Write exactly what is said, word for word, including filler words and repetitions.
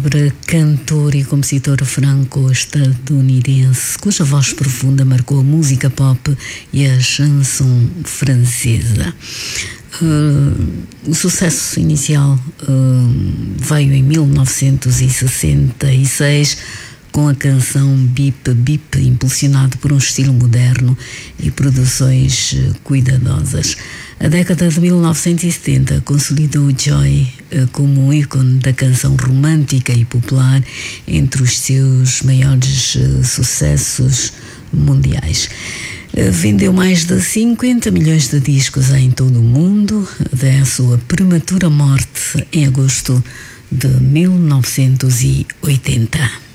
célebre cantor e compositor franco-estadunidense, cuja voz profunda marcou a música pop e a chanson francesa. Uh, o sucesso inicial uh, veio em mil novecentos e sessenta e seis com a canção Bip Bip, impulsionado por um estilo moderno e produções uh, cuidadosas. A década de mil novecentos e setenta consolidou Joy uh, como um ícone da canção romântica e popular entre os seus maiores uh, sucessos mundiais. Vendeu mais de cinquenta milhões de discos em todo o mundo, até a sua prematura morte em agosto de mil novecentos e oitenta.